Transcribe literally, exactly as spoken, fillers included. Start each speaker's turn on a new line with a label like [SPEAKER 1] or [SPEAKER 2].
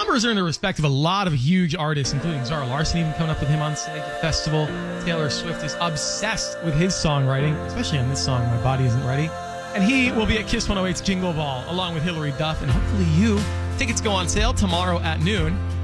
[SPEAKER 1] numbers are in the respect of a lot of huge artists, including Zara Larsson even coming up with him on stage at the festival. Taylor Swift is obsessed with his songwriting, especially on this song, My Body Isn't Ready. And he will be at Kiss one oh eight's Jingle Ball, along with Hilary Duff and hopefully you. Tickets go on sale tomorrow at noon.